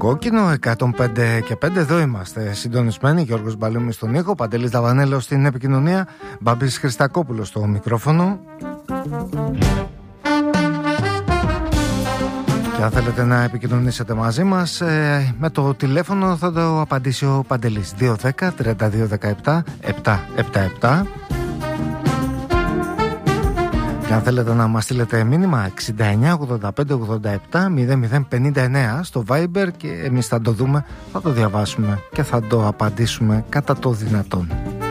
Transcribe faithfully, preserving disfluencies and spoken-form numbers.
Κόκκινο εκατόν πέντε και πέντε. Εδώ είμαστε συντονισμένοι. Γιώργος Μπαλούμης στον ήχο, Παντελής Δαβανέλος στην επικοινωνία, Μπάμπης Χριστακόπουλος στο μικρόφωνο. Και αν θέλετε να επικοινωνήσετε μαζί μας ε, με το τηλέφωνο θα το απαντήσει ο Παντελής. Δύο δέκα τριάντα δύο δεκαεπτά επτακόσια εβδομήντα επτά. Και αν θέλετε να μας στείλετε μήνυμα εξήντα εννιά ογδόντα πέντε ογδόντα επτά μηδέν μηδέν πενήντα εννέα στο Viber και εμείς θα το δούμε, θα το διαβάσουμε και θα το απαντήσουμε κατά το δυνατόν.